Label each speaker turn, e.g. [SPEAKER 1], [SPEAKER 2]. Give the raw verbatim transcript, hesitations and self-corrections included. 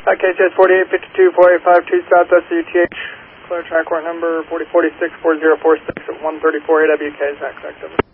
[SPEAKER 1] Uh, K C S forty-eight fifty-two, four eight five two Southwest U T H, clear track work number forty forty-six, four zero four six at one thirty-four A W K, Zach, Zach,